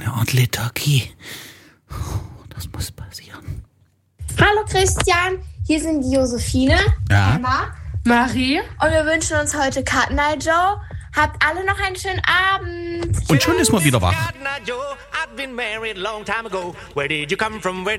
eine Art Lethargie. Das muss passieren. Hallo Christian, hier sind die Josephine, Emma, Marie und wir wünschen uns heute Cat Night Joe. Habt alle noch einen schönen Abend. Und schon ist man wieder wach. I've been married a long time ago. Where did you come from? Where